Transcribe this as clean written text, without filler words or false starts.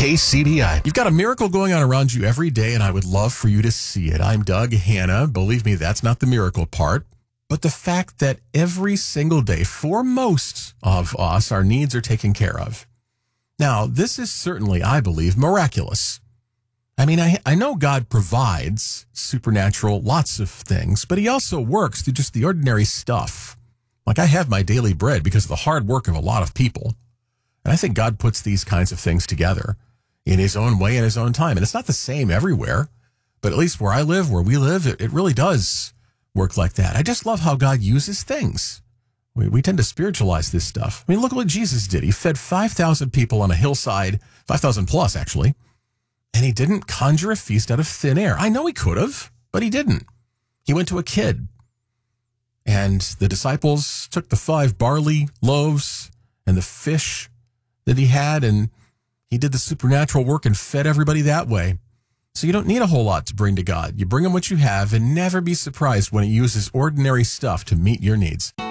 KCBI. You've got a miracle going on around you every day, and I would love for you to see it. I'm Doug Hanna. Believe me, that's not the miracle part. But the fact that every single day, for most of us, our needs are taken care of. Now, this is certainly, I believe, miraculous. I mean, I know God provides supernatural lots of things, but he also works through just the ordinary stuff. Like I have my daily bread because of the hard work of a lot of people. And I think God puts these kinds of things together in his own way, in his own time. And it's not the same everywhere, but at least where I live, where we live, it really does work like that. I just love how God uses things. We tend to spiritualize this stuff. I mean, look at what Jesus did. He fed 5,000 people on a hillside, 5,000 plus actually, and he didn't conjure a feast out of thin air. I know he could have, but he didn't. He went to a kid, and the disciples took the 5 barley loaves and the fish that he had, and he did the supernatural work and fed everybody that way. So you don't need a whole lot to bring to God. You bring him what you have and never be surprised when he uses ordinary stuff to meet your needs.